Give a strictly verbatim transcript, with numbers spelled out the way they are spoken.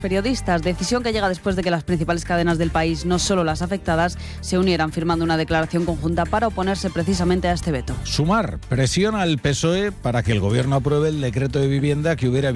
periodistas, decisión que llega después de que las principales cadenas del país, no solo las afectadas, se unieran firmando una declaración conjunta para oponerse precisamente a este veto. Sumar presiona al P S O E para que el gobierno apruebe el decreto de vivienda que hubiera